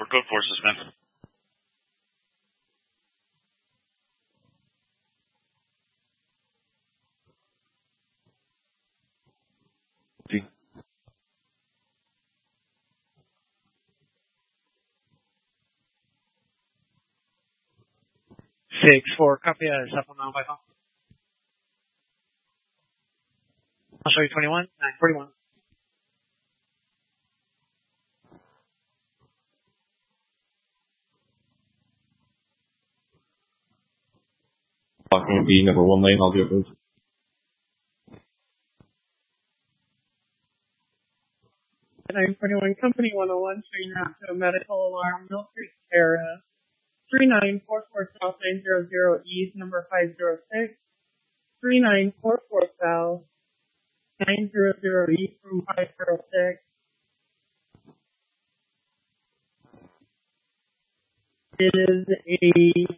code forces, man. Six four, copy that. Supplemental by phone. I'll show you 21, 941. Talking B number 1 lane, I'll be approved. Nine 41, Company 101, showing out to a medical alarm, Mill Creek, Sierra, 3944 South 900 East, number 506, 3944 South 900 East from 506. It is a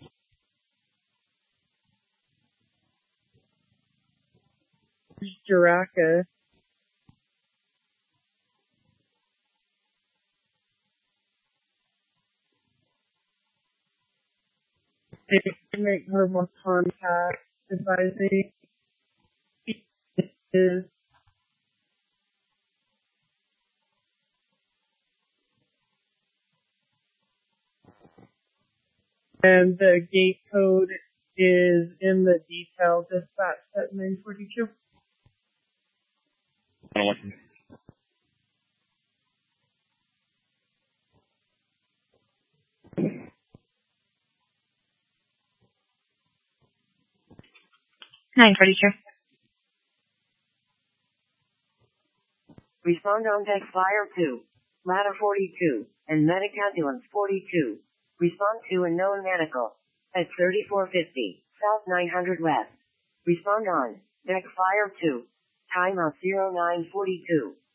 Juraca. They can make verbal contact, advising is and the gate code is in the detail dispatch at 942. Respond on deck Fire 2, Ladder 42, and Medic Ambulance 42. Respond to unknown medical at 3450, South 900 West. Respond on deck Fire 2, time of 0942.